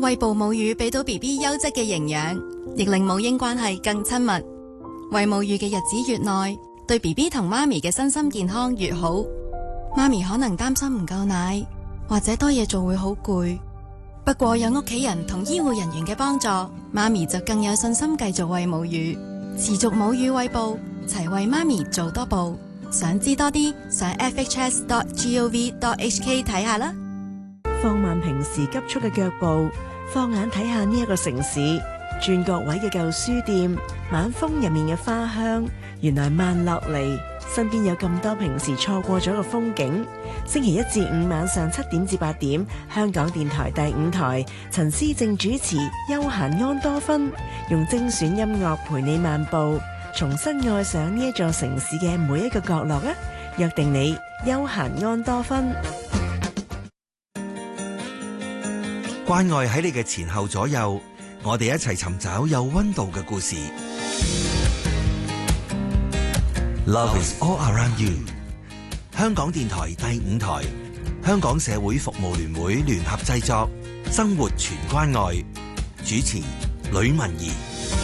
餵哺母乳俾到 BB 優質嘅營養，亦令母嬰關係更親密。餵母乳嘅日子越耐，對 BB 同媽咪嘅身心健康越好。媽咪可能擔心唔夠奶，或者多嘢做會好攰。不過有屋企人同醫護人員嘅幫助，媽咪就更有信心繼續餵母乳，持續母乳餵哺，齊為媽咪做多步。想知多啲，上 fhs.gov.hk 睇下啦。 放慢平時急速嘅腳步，放眼睇下呢一個城市，轉角位嘅舊書店，晚風入面嘅花香，原來慢落嚟，身邊有咁多平時錯過咗嘅風景。星期一至五晚上7點至8點，香港電台第5台，陳思正主持《悠閒安多芬》，用精選音樂陪你漫步，重新愛上呢一座城市嘅每一個角落啊！約定你悠閒安多芬。 關愛喺你嘅前後左右，我哋一齊尋找有溫度嘅故事。Love is all around you。香港電台第5台，香港社會服務聯會聯合製作，生活全關愛，主持呂文儀。